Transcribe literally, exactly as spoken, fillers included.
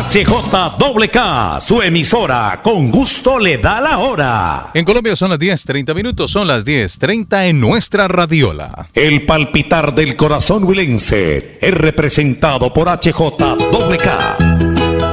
H J K K, su emisora, con gusto le da la hora. En Colombia son las diez treinta minutos, son las diez treinta en nuestra radiola. El palpitar del corazón huilense es representado por H J K K.